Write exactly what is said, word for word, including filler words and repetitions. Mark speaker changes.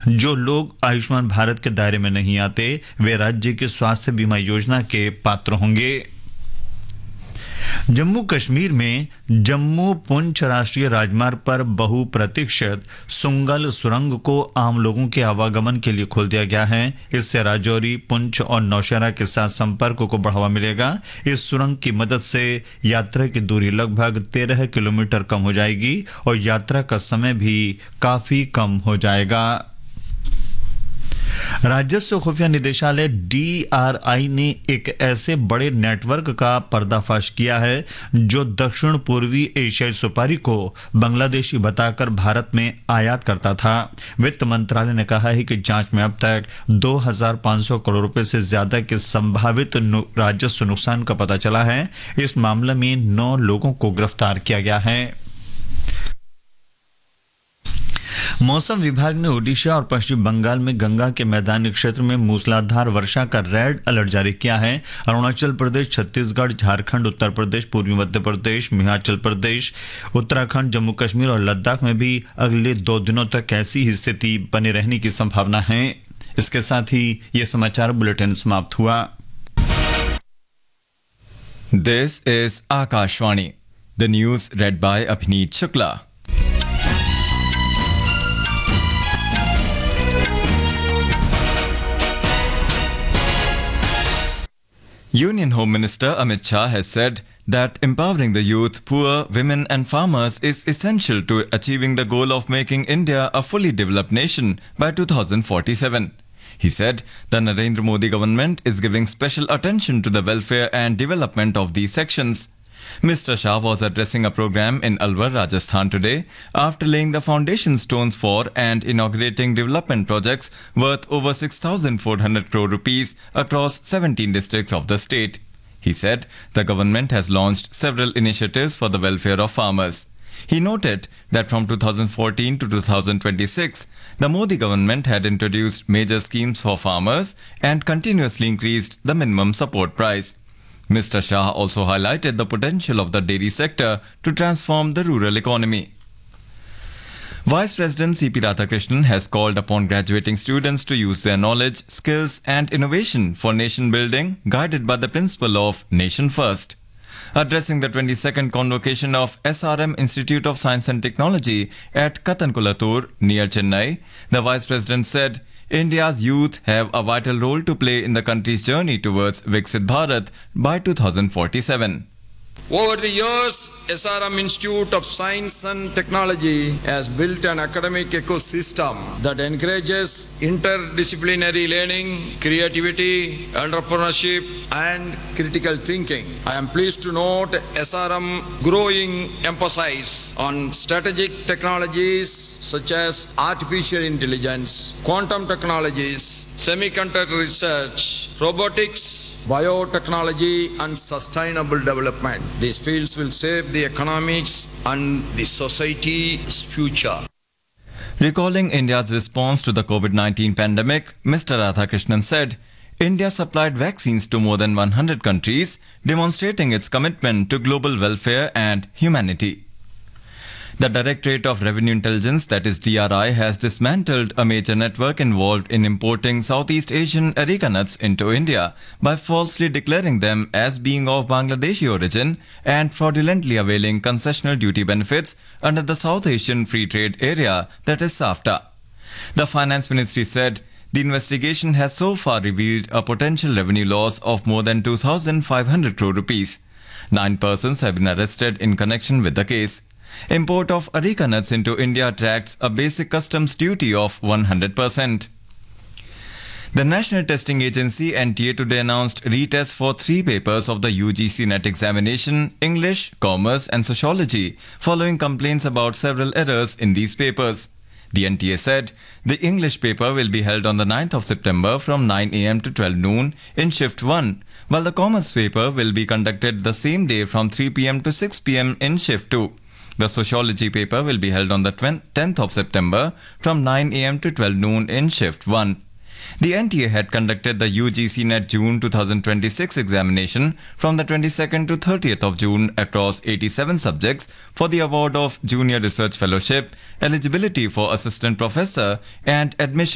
Speaker 1: जो लोग आयुष्मान भारत के दायरे में नहीं आते वे राज्य की स्वास्थ्य बीमा योजना के पात्र होंगे। जम्मू कश्मीर में जम्मू पुंछ राष्ट्रीय राजमार्ग पर बहुप्रतीक्षित सुंगल सुरंग को आम लोगों के आवागमन के लिए खोल दिया गया है। इससे राजौरी, पुंछ और नौशहरा के साथ संपर्क को बढ़ावा मिलेगा। इस सुरंग की मदद से यात्रा की दूरी लगभग तेरह किलोमीटर कम हो जाएगी और यात्रा का समय भी काफी कम हो जाएगा। राजस्व खुफिया निदेशालय डी आर आई ने एक ऐसे बड़े नेटवर्क का पर्दाफाश किया है जो दक्षिण पूर्वी एशियाई सुपारी को बांग्लादेशी बताकर भारत में आयात करता था। वित्त मंत्रालय ने कहा है कि जांच में अब तक दो हज़ार पाँच सौ करोड़ रुपए से ज्यादा के संभावित राजस्व नुकसान का पता चला है। इस मामले में नौ लोगों को गिरफ्तार किया गया है। मौसम विभाग ने ओडिशा और पश्चिम बंगाल में गंगा के मैदानी क्षेत्र में मूसलाधार वर्षा का रेड अलर्ट जारी किया है। अरुणाचल प्रदेश, छत्तीसगढ़, झारखंड, उत्तर प्रदेश, पूर्वी मध्य प्रदेश, हिमाचल प्रदेश, उत्तराखंड, जम्मू कश्मीर और लद्दाख में भी अगले दो दिनों तक ऐसी ही स्थिति बने रहने की संभावना है। इसके साथ ही ये समाचार बुलेटिन समाप्त हुआ।
Speaker 2: This is Akashvani, the news red bye अभिनीत Shukla. Union Home Minister Amit Shah has said that empowering the youth, poor, women and farmers is essential to achieving the goal of making India a fully developed nation by two thousand forty-seven. He said the Narendra Modi government is giving special attention to the welfare and development of these sections. Mister Shah was addressing a program in Alwar, Rajasthan today after laying the foundation stones for and inaugurating development projects worth over six thousand four hundred crore rupees across seventeen districts of the state. He said the government has launched several initiatives for the welfare of farmers. He noted that from two thousand fourteen to two thousand twenty-six, the Modi government had introduced major schemes for farmers and continuously increased the minimum support price. Mister Shah also highlighted the potential of the dairy sector to transform the rural economy. Vice President C P Radhakrishnan has called upon graduating students to use their knowledge, skills and innovation for nation building, guided by the principle of Nation First. Addressing the twenty-second convocation of S R M Institute of Science and Technology at Katankulatur near Chennai, the Vice President said, India's youth have a vital role to play in the country's journey towards Viksit Bharat by two thousand forty-seven.
Speaker 3: Over the years, S R M Institute of Science and Technology has built an academic ecosystem that encourages interdisciplinary learning, creativity, entrepreneurship, and critical thinking. I am pleased to note S R M growing emphasis on strategic technologies such as artificial intelligence, quantum technologies, semiconductor research, robotics, biotechnology and sustainable development. These fields will shape the economics and the society's future.
Speaker 2: Recalling India's response to the COVID nineteen pandemic, Mister Radhakrishnan said, India supplied vaccines to more than one hundred countries, demonstrating its commitment to global welfare and humanity. The Directorate of Revenue Intelligence, that is D R I, has dismantled a major network involved in importing Southeast Asian areca nuts into India by falsely declaring them as being of Bangladeshi origin and fraudulently availing concessional duty benefits under the South Asian Free Trade Area, that is SAFTA. The Finance Ministry said the investigation has so far revealed a potential revenue loss of more than two thousand five hundred crore rupees. Nine persons have been arrested in connection with the case. Import of areca nuts into India attracts a basic customs duty of one hundred percent. The National Testing Agency N T A today announced retests for three papers of the U G C NET examination, English, Commerce and Sociology, following complaints about several errors in these papers. The N T A said the English paper will be held on the ninth of September from nine a m to twelve noon in shift one, while the Commerce paper will be conducted the same day from three p m to six p m in shift two. The Sociology paper will be held on the tenth of September from nine a m to twelve noon in shift one. The N T A had conducted the U G C NET June twenty twenty-six examination from the twenty-second to thirtieth of June across eighty-seven subjects for the award of Junior Research Fellowship, eligibility for Assistant Professor and admission